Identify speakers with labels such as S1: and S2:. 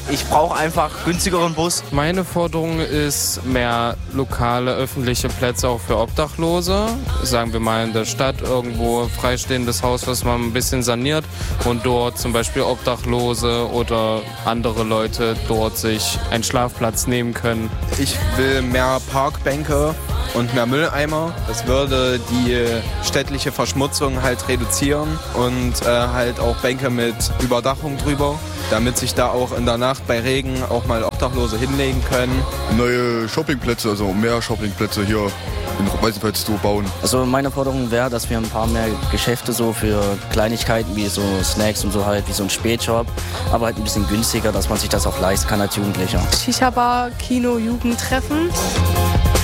S1: Ich brauche einfach günstigeren Bus.
S2: Meine Forderung ist mehr lokale öffentliche Plätze auch für Obdachlose. Sagen wir mal in der Stadt irgendwo freistehendes Haus, was man ein bisschen saniert und dort zum Beispiel Obdachlose oder andere Leute dort sich einen Schlafplatz nehmen können.
S3: Ich will mehr Parkbänke und mehr Mülleimer. Das würde die städtliche Verschmutzung halt reduzieren und halt auch Bänke mit Überdachung drüber, damit sich da auch in der Nacht bei Regen auch mal Obdachlose hinlegen können.
S4: Neue Shoppingplätze, also mehr Shoppingplätze hier in Weißenfels bauen.
S5: Also meine Forderung wäre, dass wir ein paar mehr Geschäfte so für Kleinigkeiten wie so Snacks und so halt, wie so ein Spätshop, aber halt ein bisschen günstiger, dass man sich das auch leisten kann als Jugendlicher.
S6: Shisha-Bar, Kino, Jugendtreffen.